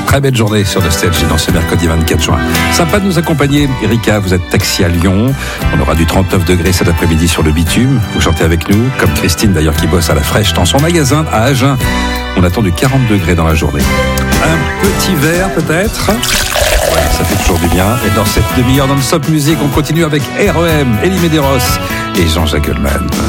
Très belle journée sur Nostalgie dans ce mercredi 24 juin. Sympa de nous accompagner. Erika, vous êtes taxi à Lyon. On aura du 39 degrés cet après-midi sur le bitume. Vous chantez avec nous, comme Christine d'ailleurs qui bosse à la fraîche dans son magasin à Agen. On attend du 40 degrés dans la journée. Un petit verre peut-être. Ouais, ça fait toujours du bien. Et dans cette demi-heure non-stop musique, on continue avec REM, Elie Medeiros et Jean-Jacques Goldman.